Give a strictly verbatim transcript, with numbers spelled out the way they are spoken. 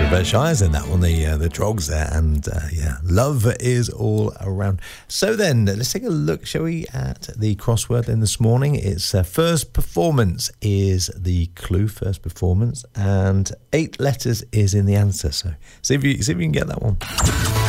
Bert Shires in that one, the uh, the Trogs there, and uh, yeah, love is all around. So then, let's take a look, shall we, at the crossword then this morning. It's uh, first performance is the clue, first performance, and eight letters is in the answer. So see if you see if you can get that one.